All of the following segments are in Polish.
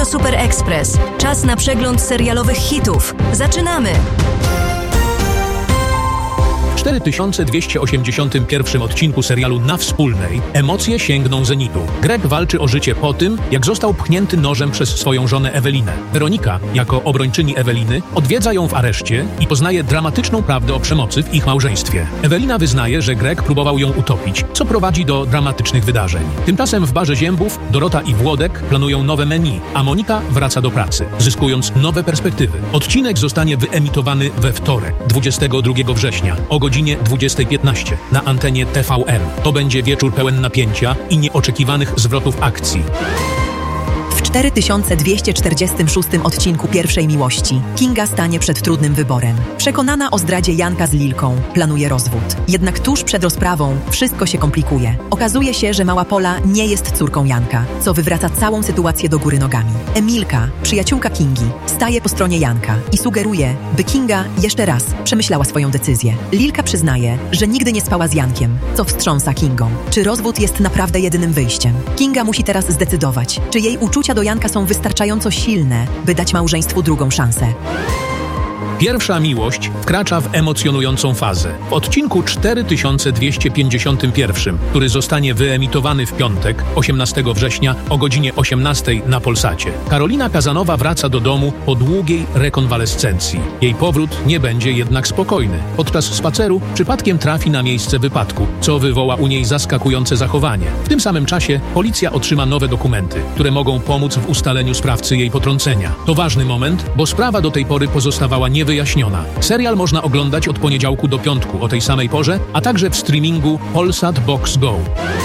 Super Express. Czas na przegląd serialowych hitów. Zaczynamy! W 4281 odcinku serialu Na Wspólnej emocje sięgną zenitu. Greg walczy o życie po tym, jak został pchnięty nożem przez swoją żonę Ewelinę. Weronika, jako obrończyni Eweliny, odwiedza ją w areszcie i poznaje dramatyczną prawdę o przemocy w ich małżeństwie. Ewelina wyznaje, że Greg próbował ją utopić, co prowadzi do dramatycznych wydarzeń. Tymczasem w barze Ziębów Dorota i Włodek planują nowe menu, a Monika wraca do pracy, zyskując nowe perspektywy. Odcinek zostanie wyemitowany we wtorek, 22 września, o godzinie 20:15 na antenie TVN. To będzie wieczór pełen napięcia i nieoczekiwanych zwrotów akcji. W 4246 odcinku Pierwszej Miłości Kinga stanie przed trudnym wyborem. Przekonana o zdradzie Janka z Lilką, planuje rozwód. Jednak tuż przed rozprawą wszystko się komplikuje. Okazuje się, że mała Pola nie jest córką Janka, co wywraca całą sytuację do góry nogami. Emilka, przyjaciółka Kingi, staje po stronie Janka i sugeruje, by Kinga jeszcze raz przemyślała swoją decyzję. Lilka przyznaje, że nigdy nie spała z Jankiem, co wstrząsa Kingą. Czy rozwód jest naprawdę jedynym wyjściem? Kinga musi teraz zdecydować, czy jej uczucia do Janka są wystarczająco silne, by dać małżeństwu drugą szansę. Pierwsza miłość wkracza w emocjonującą fazę. W odcinku 4251, który zostanie wyemitowany w piątek, 18 września o godzinie 18 na Polsacie, Karolina Kazanowa wraca do domu po długiej rekonwalescencji. Jej powrót nie będzie jednak spokojny. Podczas spaceru przypadkiem trafi na miejsce wypadku, co wywoła u niej zaskakujące zachowanie. W tym samym czasie policja otrzyma nowe dokumenty, które mogą pomóc w ustaleniu sprawcy jej potrącenia. To ważny moment, bo sprawa do tej pory pozostawała niewyjaśniona. Serial można oglądać od poniedziałku do piątku o tej samej porze, a także w streamingu Polsat Box Go.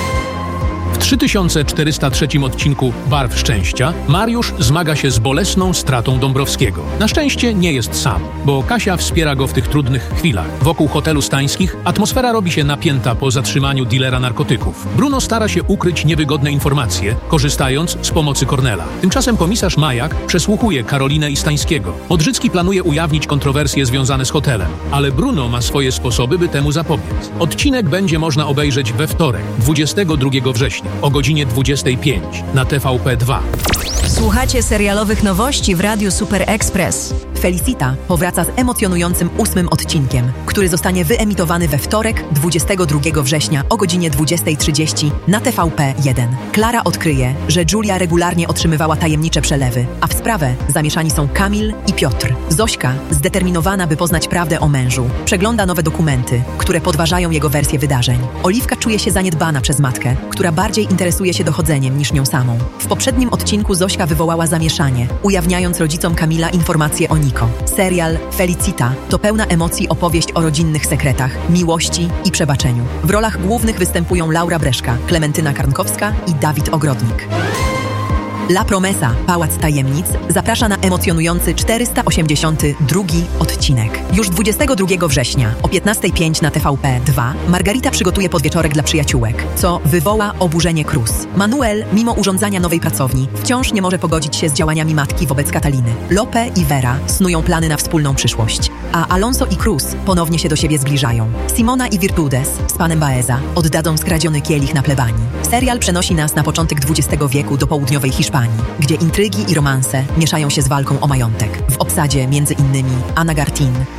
W 3403 odcinku Barw Szczęścia Mariusz zmaga się z bolesną stratą Dąbrowskiego. Na szczęście nie jest sam, bo Kasia wspiera go w tych trudnych chwilach. Wokół hotelu Stańskich atmosfera robi się napięta po zatrzymaniu dilera narkotyków. Bruno stara się ukryć niewygodne informacje, korzystając z pomocy Kornela. Tymczasem komisarz Majak przesłuchuje Karolinę i Stańskiego. Modrzycki planuje ujawnić kontrowersje związane z hotelem, ale Bruno ma swoje sposoby, by temu zapobiec. Odcinek będzie można obejrzeć we wtorek, 22 września. O godzinie 25 na TVP2. Słuchacie serialowych nowości w Radiu Super Express. Felicita powraca z emocjonującym 8. odcinkiem, który zostanie wyemitowany we wtorek, 22 września o godzinie 20:30 na TVP1. Klara odkryje, że Julia regularnie otrzymywała tajemnicze przelewy, a w sprawę zamieszani są Kamil i Piotr. Zośka, zdeterminowana, by poznać prawdę o mężu, przegląda nowe dokumenty, które podważają jego wersję wydarzeń. Oliwka czuje się zaniedbana przez matkę, która bardziej interesuje się dochodzeniem niż nią samą. W poprzednim odcinku Zośka wywołała zamieszanie, ujawniając rodzicom Kamila informacje o Niko. Serial Felicita to pełna emocji opowieść o rodzinnych sekretach, miłości i przebaczeniu. W rolach głównych występują Laura Breszka, Klementyna Karnkowska i Dawid Ogrodnik. La Promesa, Pałac Tajemnic zaprasza na emocjonujący 482 odcinek. Już 22 września o 15:05 na TVP2 Margarita przygotuje podwieczorek dla przyjaciółek, co wywoła oburzenie Cruz. Manuel, mimo urządzania nowej pracowni, wciąż nie może pogodzić się z działaniami matki wobec Kataliny. Lope i Vera snują plany na wspólną przyszłość, a Alonso i Cruz ponownie się do siebie zbliżają. Simona i Virtudes z panem Baeza oddadzą skradziony kielich na plebanii. Serial przenosi nas na początek XX wieku do południowej Hiszpanii, gdzie intrygi i romanse mieszają się z walką o majątek. W obsadzie m.in. Ana Gartin,